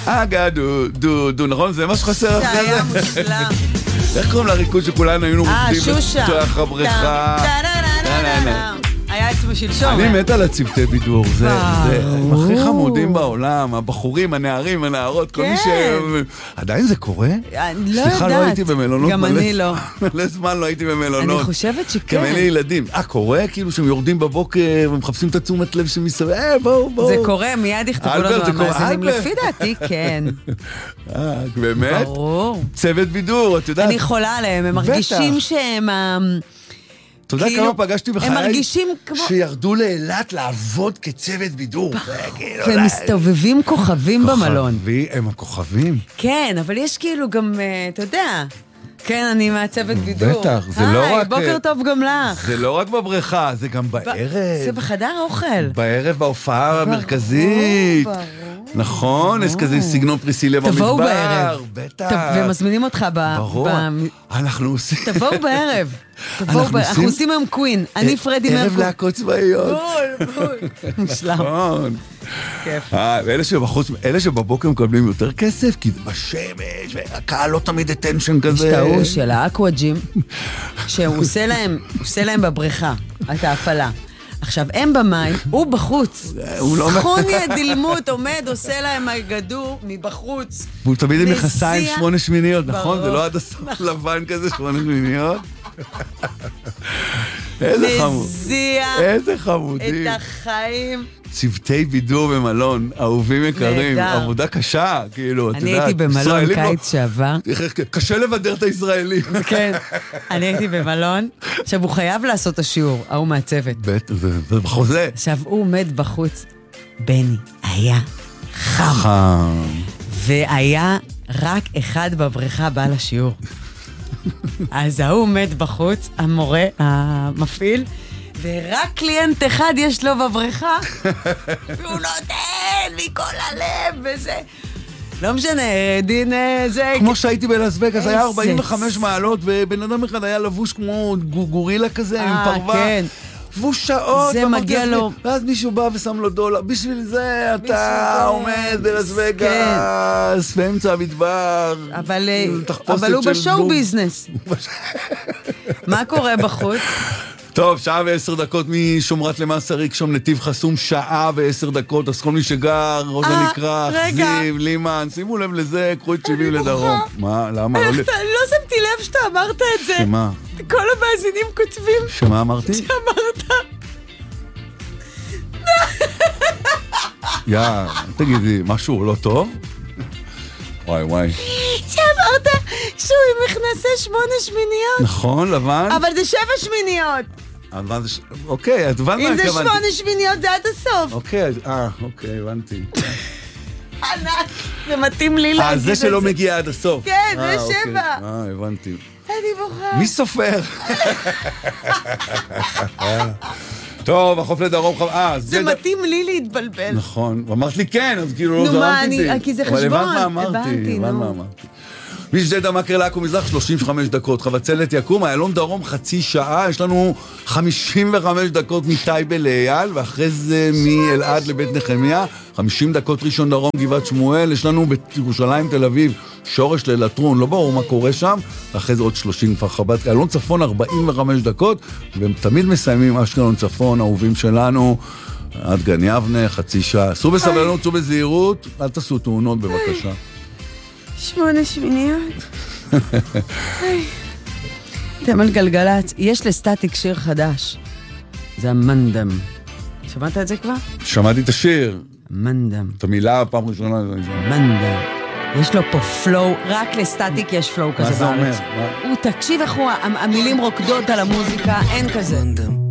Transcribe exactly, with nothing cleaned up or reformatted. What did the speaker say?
אגה, דו, דו, דו, נכון? זה מה שחסר אחרי זה? זה היה מושלם. איך קוראים לריקוד שכולנו היינו רוקדים בתוך הבריכה? היה עצמו שלשום. אני מת על הצוותי בידור, זה, הם הכי חמודים בעולם, הבחורים, הנערים, הנערות, כל מי ש... עדיין זה קורה? סליחה, לא הייתי במלונות. גם אני לא. מלא זמן לא הייתי במלונות. אני חושבת שכן. גם אין לי ילדים. אה, קורה? כאילו שהם יורדים בבוקר ומחפשים את התשומת לב שמסביב, אה, בואו, בואו. זה קורה, מיד יכתבו לנו המאזינים. לפי דעתי, כן. אה, באמת? ברור. צוות בידור, את יודעת. אני חולה עליהם, הם מרגישים שהם... אתה יודע כמה פגשתי בחיי? הם מרגישים כמו... שירדו לאילת לעבוד כצוות בידור. והם מסתובבים כוכבים במלון. הם הכוכבים. כן, אבל יש כאילו גם, אתה יודע... כן, אני מהצוות בידור. בטח, זה לא רק... היי, בוקר טוב גם לך. זה לא רק בבריכה, זה גם בערב. זה בחדר האוכל. בערב, בהופעה המרכזית. נכון, יש כזה סגנון פריסיליה במדבר. תבואו בערב. בטח. ומזמינים אותך ב... ברור, אנחנו עושים... תבואו בערב. אנחנו עושים היום קווין. אני פרדי מרקו. ערב להקות צבאיות. בול, בול. מושלם. נכון. כיף. אלה שבבוקר מקבלים יותר כסף, כי זה בשמש, והקהל לא תמיד אטנשן כזה. יש טעו של האקוואג'ים, שהוא עושה להם, עושה להם בבריכה, את ההפעלה. עכשיו, הם במים, הוא בחוץ. סכוניה דילמות עומד, עושה להם הגדור מבחוץ. והוא תמיד עם מכסיים שמונה שמיניות, נכון? זה לא עד הסוף לבן כזה, שמונה שמיניות. איזה חמוד. מזיע. איזה חמודים. את החיים. צוותי בידור במלון, אהובים יקרים, עבודה קשה, כאילו, אתה יודע. אני הייתי במלון קיץ שעבר. קשה לבדר את הישראלים. כן, אני הייתי במלון. עכשיו, הוא חייב לעשות את השיעור, ההוא מהצוות. בטח, זה בחוזה. עכשיו, הוא עומד בחוץ. בני, היה חם. חם. והיה רק אחד בבריכה בא לשיעור. אז ההוא עומד בחוץ, המורה, המפעיל, ורק קליינט אחד יש לו בבריכה, והוא נותן מכל הלב וזה. לא משנה, דין זה... כמו שהייתי בלאס וגאס, היה ארבעים וחמש מעלות, ובן אדם אחד היה לבוש כמו גורילה כזה, עם פרווה. כן. והוא שעות, זה מגיע לו. ואז מישהו בא ושם לו דולר. בשביל זה אתה עומד בלאס וגאס, באמצע המדבר. אבל הוא בשואו ביזנס. מה קורה בחוץ? טוב, שעה ועשר דקות משומרת למאסריק, שם נתיב חסום, שעה ועשר דקות, אז כל מי שגר, עוד הנקרא, חזיב, לימן, שימו לב לזה, קחו את שבעים לדרום. מה, למה? אני לא שמתי לב שאתה אמרת את זה. שמה? כל המאזינים כותבים. שמה אמרתי? שאמרת. יא, תגידי, משהו לא טוב? וואי וואי. שאמרת שהוא עם מכנסי שמונה שמיניות. נכון, לבן. אבל זה שבע שמיניות. לבן זה... אוקיי, את הבנת מה אם זה שמונה שמיניות זה עד הסוף. אוקיי, אה, אוקיי, הבנתי. ענק, זה מתאים לי להגיד את זה. אה, זה שלא מגיע עד הסוף. כן, זה שבע. אה, הבנתי. אני בוכה. מי סופר? טוב, החוף לדרום חב... אה, זה מתאים לי להתבלבל. נכון, ואמרת לי כן, אז כאילו לא זרמתי. נו, מה, כי זה חשבון. אבל הבנת מה אמרתי, הבנת מה אמרתי. משדה דמקר לעכו מזרח שלושים וחמש דקות, חבצלת יקום, איילון דרום חצי שעה, יש לנו חמישים וחמש דקות מטייבה לאייל, ואחרי זה מאלעד לבית נחמיה, חמישים דקות ראשון דרום גבעת שמואל, יש לנו בירושלים תל אביב שורש ללטרון, לא ברור מה קורה שם, ואחרי זה עוד שלושים כבר חבת, איילון צפון ארבעים וחמש דקות, והם תמיד מסיימים אשקלון צפון, אהובים שלנו, עד גן יבנה, חצי שעה, סעו בסבלנות, סעו בזהירות, אל תעשו תאונות בבקשה. שמונה שמיניות. אתם על גלגלת. יש לסטטיק שיר חדש. זה המנדם. שמעת את זה כבר? שמעתי את השיר. מנדם. את המילה פעם ראשונה. מנדם. יש לו פה פלואו, רק לסטטיק יש פלואו כזה בארץ. מה זה אומר? הוא תקשיב איך הוא, המילים רוקדות על המוזיקה, אין כזה. מנדם.